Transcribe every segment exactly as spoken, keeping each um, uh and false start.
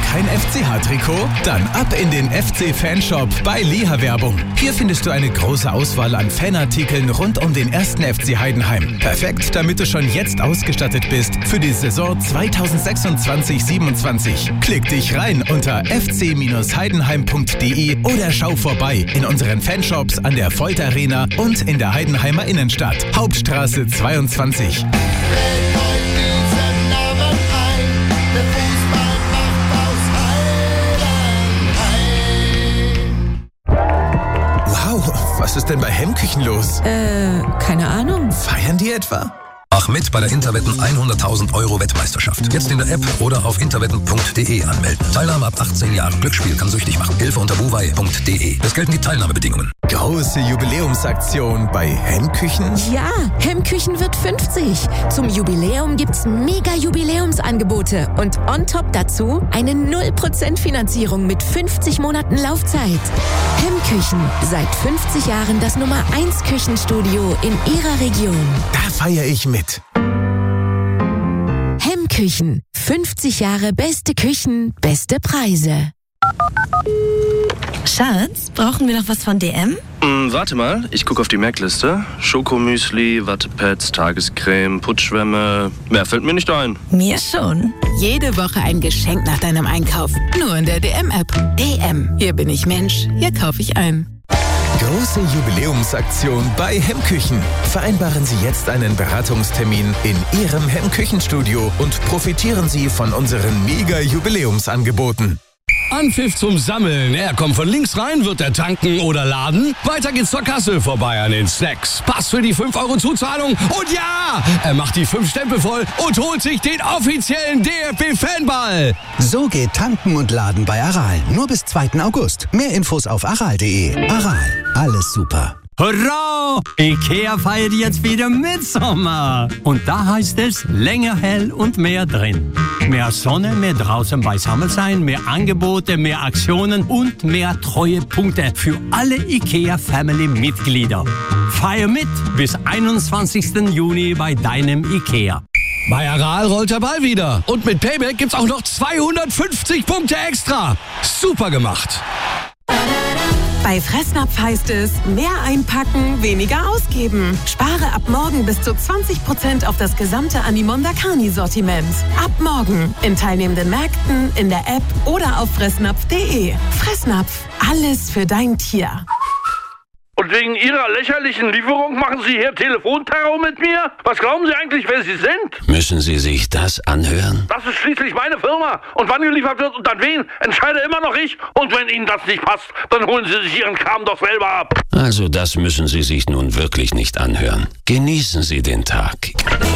kein F C H-Trikot? Dann ab in den F C-Fanshop bei Liha Werbung. Hier findest du eine große Auswahl an Fanartikeln rund um den ersten F C Heidenheim. Perfekt, damit du schon jetzt ausgestattet bist für die Saison zweitausendsechsundzwanzig siebenundzwanzig. Klick dich rein unter f c Bindestrich heidenheim punkt d e oder schau vorbei in unseren Fanshops an der Volt Arena und in der Heidenheimer Innenstadt. Hauptstraße zweiundzwanzig. Was ist denn bei Hemmküchen los? Äh, keine Ahnung. Feiern die etwa? Mach mit bei der Interwetten hunderttausend Euro Wettmeisterschaft. Jetzt in der App oder auf interwetten punkt d e anmelden. Teilnahme ab achtzehn Jahren. Glücksspiel kann süchtig machen. Hilfe unter buwei punkt d e. Es gelten die Teilnahmebedingungen. Große Jubiläumsaktion bei Hemmküchen? Ja, Hemmküchen wird fünfzig. Zum Jubiläum gibt's mega Jubiläumsangebote und on top dazu eine null Prozent Finanzierung mit fünfzig Monaten Laufzeit. Hemmküchen, seit fünfzig Jahren das Nummer eins Küchenstudio in Ihrer Region. Da feiere ich mit. Hemmküchen, fünfzig Jahre beste Küchen, beste Preise. Schatz, brauchen wir noch was von D M? Mm, warte mal, ich gucke auf die Merkliste. Schokomüsli, Wattepads, Tagescreme, Putzschwämme. Mehr fällt mir nicht ein. Mir schon. Jede Woche ein Geschenk nach deinem Einkauf. Nur in der D M-App. D M. Hier bin ich Mensch, hier kaufe ich ein. Große Jubiläumsaktion bei Hemmküchen. Vereinbaren Sie jetzt einen Beratungstermin in Ihrem Hemmküchenstudio und profitieren Sie von unseren Mega-Jubiläumsangeboten. Anpfiff zum Sammeln. Er kommt von links rein, wird er tanken oder laden. Weiter geht's zur Kasse, vorbei an den Snacks. Pass für die fünf Euro Zuzahlung. Und ja, er macht die fünf Stempel voll und holt sich den offiziellen D F B-Fanball. So geht Tanken und Laden bei Aral. Nur bis zweiten August. Mehr Infos auf aral punkt d e. Aral. Alles super. Hurra! Ikea feiert jetzt wieder Mitsommer. Und da heißt es länger hell und mehr drin. Mehr Sonne, mehr draußen beisammen sein, mehr Angebote, mehr Aktionen und mehr Treuepunkte für alle Ikea-Family-Mitglieder. Feier mit bis einundzwanzigsten Juni bei deinem Ikea. Bei Aral rollt der Ball wieder. Und mit Payback gibt's auch noch zweihundertfünfzig Punkte extra. Super gemacht. Bei Fressnapf heißt es, mehr einpacken, weniger ausgeben. Spare ab morgen bis zu zwanzig Prozent auf das gesamte Animonda Carni-Sortiment. Ab morgen in teilnehmenden Märkten, in der App oder auf fressnapf punkt d e. Fressnapf, alles für dein Tier. Und wegen Ihrer lächerlichen Lieferung machen Sie hier Telefonterror mit mir? Was glauben Sie eigentlich, wer Sie sind? Müssen Sie sich das anhören? Das ist schließlich meine Firma. Und wann geliefert wird und an wen, entscheide immer noch ich. Und wenn Ihnen das nicht passt, dann holen Sie sich Ihren Kram doch selber ab. Also das müssen Sie sich nun wirklich nicht anhören. Genießen Sie den Tag.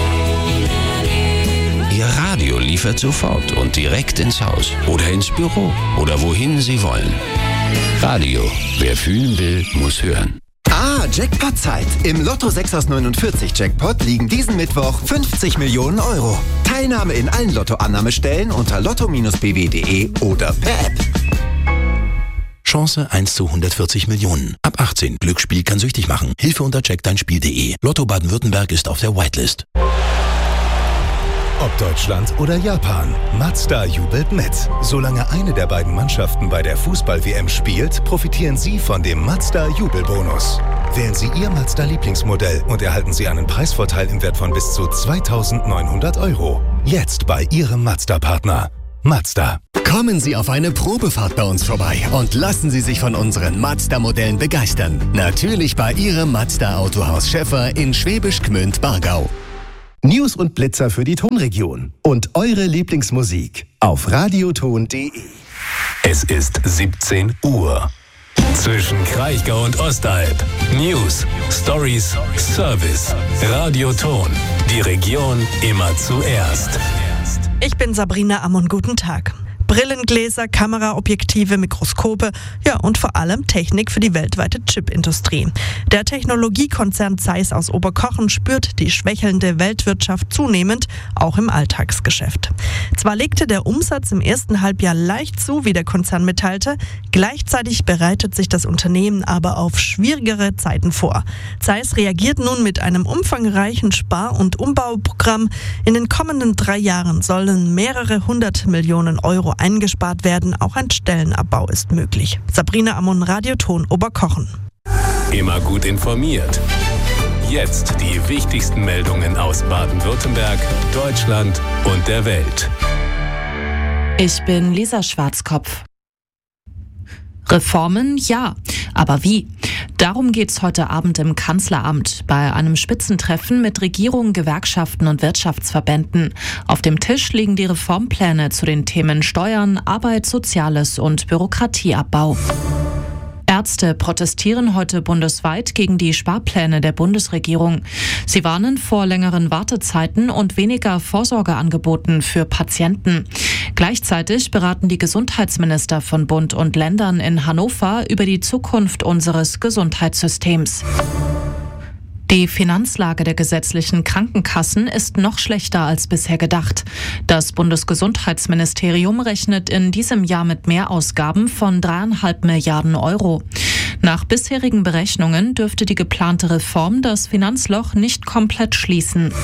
Ihr Radio liefert sofort und direkt ins Haus oder ins Büro oder wohin Sie wollen. Radio. Wer fühlen will, muss hören. Ah, Jackpot-Zeit. Im Lotto sechs aus neunundvierzig Jackpot liegen diesen Mittwoch fünfzig Millionen Euro. Teilnahme in allen Lotto-Annahmestellen unter lotto Bindestrich b w punkt d e oder per App. Chance eins zu hundertvierzig Millionen. Ab achtzehn. Glücksspiel kann süchtig machen. Hilfe unter check dein Spiel punkt d e. Lotto Baden-Württemberg ist auf der Whitelist. Ob Deutschland oder Japan, Mazda jubelt mit. Solange eine der beiden Mannschaften bei der Fußball-W M spielt, profitieren Sie von dem Mazda-Jubelbonus. Wählen Sie Ihr Mazda-Lieblingsmodell und erhalten Sie einen Preisvorteil im Wert von bis zu zweitausendneunhundert Euro. Jetzt bei Ihrem Mazda-Partner. Mazda. Kommen Sie auf eine Probefahrt bei uns vorbei und lassen Sie sich von unseren Mazda-Modellen begeistern. Natürlich bei Ihrem Mazda-Autohaus Schäffer in Schwäbisch Gmünd-Bargau. News und Blitzer für die Tonregion und eure Lieblingsmusik auf radioton punkt d e. Es ist siebzehn Uhr. Zwischen Kraichgau und Ostalb. News, Stories, Service. Radioton. Die Region immer zuerst. Ich bin Sabrina Ammon, guten Tag. Brillengläser, Kameraobjektive, Mikroskope, ja und vor allem Technik für die weltweite Chipindustrie. Der Technologiekonzern Zeiss aus Oberkochen spürt die schwächelnde Weltwirtschaft zunehmend, auch im Alltagsgeschäft. Zwar legte der Umsatz im ersten Halbjahr leicht zu, wie der Konzern mitteilte, gleichzeitig bereitet sich das Unternehmen aber auf schwierigere Zeiten vor. Zeiss reagiert nun mit einem umfangreichen Spar- und Umbauprogramm. In den kommenden drei Jahren sollen mehrere hundert Millionen Euro eingespart werden. Auch ein Stellenabbau ist möglich. Sabrina Ammon, Radioton Oberkochen. Immer gut informiert. Jetzt die wichtigsten Meldungen aus Baden-Württemberg, Deutschland und der Welt. Ich bin Lisa Schwarzkopf. Reformen, ja. Aber wie? Darum geht's heute Abend im Kanzleramt bei einem Spitzentreffen mit Regierung, Gewerkschaften und Wirtschaftsverbänden. Auf dem Tisch liegen die Reformpläne zu den Themen Steuern, Arbeit, Soziales und Bürokratieabbau. Ärzte protestieren heute bundesweit gegen die Sparpläne der Bundesregierung. Sie warnen vor längeren Wartezeiten und weniger Vorsorgeangeboten für Patienten. Gleichzeitig beraten die Gesundheitsminister von Bund und Ländern in Hannover über die Zukunft unseres Gesundheitssystems. Die Finanzlage der gesetzlichen Krankenkassen ist noch schlechter als bisher gedacht. Das Bundesgesundheitsministerium rechnet in diesem Jahr mit Mehrausgaben von dreieinhalb Milliarden Euro. Nach bisherigen Berechnungen dürfte die geplante Reform das Finanzloch nicht komplett schließen.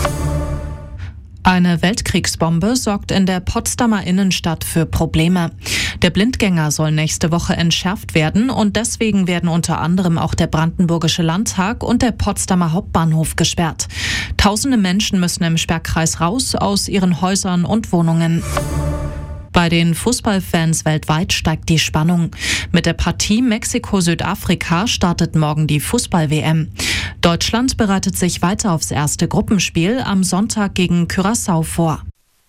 Eine Weltkriegsbombe sorgt in der Potsdamer Innenstadt für Probleme. Der Blindgänger soll nächste Woche entschärft werden und deswegen werden unter anderem auch der Brandenburgische Landtag und der Potsdamer Hauptbahnhof gesperrt. Tausende Menschen müssen im Sperrkreis raus aus ihren Häusern und Wohnungen. Bei den Fußballfans weltweit steigt die Spannung. Mit der Partie Mexiko-Südafrika startet morgen die Fußball-W M. Deutschland bereitet sich weiter aufs erste Gruppenspiel am Sonntag gegen Curaçao vor.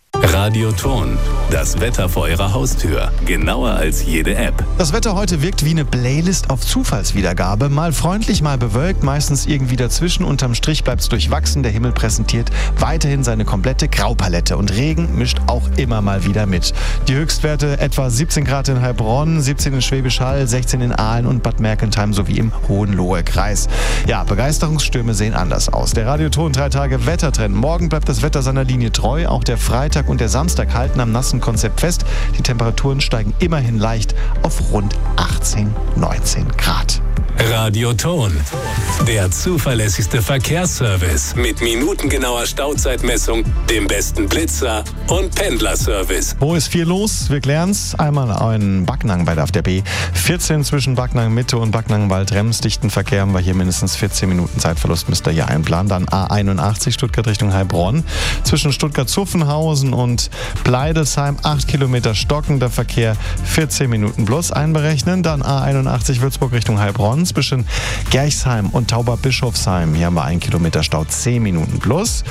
Radioton, das Wetter vor Ihrer Haustür. Genauer als jede App. Das Wetter heute wirkt wie eine Playlist auf Zufallswiedergabe. Mal freundlich, mal bewölkt, meistens irgendwie dazwischen. Unterm Strich bleibt es durchwachsen. Der Himmel präsentiert weiterhin seine komplette Graupalette. Und Regen mischt auch immer mal wieder mit. Die Höchstwerte etwa siebzehn Grad in Heilbronn, siebzehn in Schwäbisch Hall, sechzehn in Aalen und Bad Mergentheim sowie im Hohenlohe-Kreis. Ja, Begeisterungsstürme sehen anders aus. Der Radioton drei Tage Wettertrend. Morgen bleibt das Wetter seiner Linie treu. Auch der Freitag und der Samstag halten am nassen Konzept fest. Die Temperaturen steigen immerhin leicht auf rund achtzehn, neunzehn Grad. Radioton, der zuverlässigste Verkehrsservice mit minutengenauer Stauzeitmessung, dem besten Blitzer und Pendlerservice. Wo ist viel los? Wir klären's. Einmal in Backnang bei der F D B. vierzehn zwischen Backnang Mitte und Backnang Waldrems. Dichten Verkehr haben wir hier mindestens vierzehn Minuten Zeitverlust, müsst ihr hier einplanen. Dann A einundachtzig Stuttgart Richtung Heilbronn. Zwischen Stuttgart-Zuffenhausen und Pleidelsheim acht Kilometer stockender Verkehr, vierzehn Minuten plus einberechnen. Dann A einundachtzig Würzburg Richtung Heilbronn. Zwischen Gerchsheim und Tauberbischofsheim. Hier haben wir einen Kilometer Stau, zehn Minuten plus.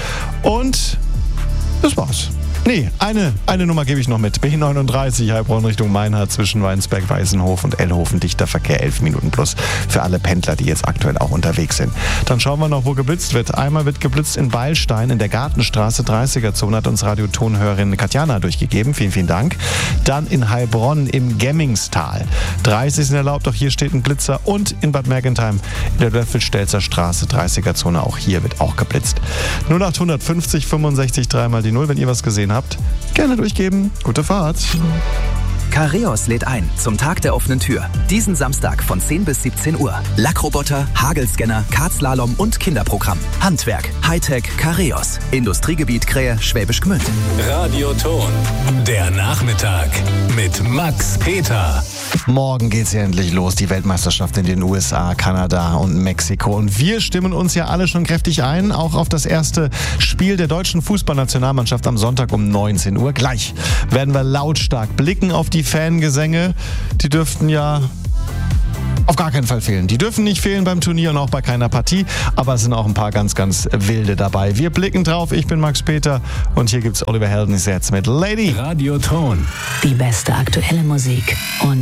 Und das war's. Nee, eine, eine Nummer gebe ich noch mit. B neununddreißig, Heilbronn Richtung Meinhard, zwischen Weinsberg, Weißenhof und Ellhofen, dichter Verkehr, elf Minuten plus. Für alle Pendler, die jetzt aktuell auch unterwegs sind. Dann schauen wir noch, wo geblitzt wird. Einmal wird geblitzt in Beilstein, in der Gartenstraße, dreißiger Zone, hat uns Radiotonhörerin Katjana durchgegeben. Vielen, vielen Dank. Dann in Heilbronn im Gemmingstal. dreißig sind erlaubt, auch hier steht ein Blitzer. Und in Bad Mergentheim in der Löffelstelzer Straße, dreißiger Zone, auch hier wird auch geblitzt. null acht fünfzig fünfundsechzig drei mal die null, wenn ihr was gesehen habt. Gerne durchgeben. Gute Fahrt. Careos lädt ein zum Tag der offenen Tür. Diesen Samstag von zehn bis siebzehn Uhr. Lackroboter, Hagelscanner, Kartslalom und Kinderprogramm. Handwerk, Hightech, Careos. Industriegebiet Krähe, Schwäbisch Gmünd. Radioton, der Nachmittag mit Max Peter. Morgen geht's ja endlich los, die Weltmeisterschaft in den U S A, Kanada und Mexiko. Und wir stimmen uns ja alle schon kräftig ein, auch auf das erste Spiel der deutschen Fußballnationalmannschaft am Sonntag um neunzehn Uhr. Gleich werden wir lautstark blicken auf die Fangesänge. Die dürften ja auf gar keinen Fall fehlen. Die dürfen nicht fehlen beim Turnier und auch bei keiner Partie, aber es sind auch ein paar ganz, ganz wilde dabei. Wir blicken drauf. Ich bin Max Peter und hier gibt's Oliver Heldens jetzt mit Lady. Radioton. Die beste aktuelle Musik und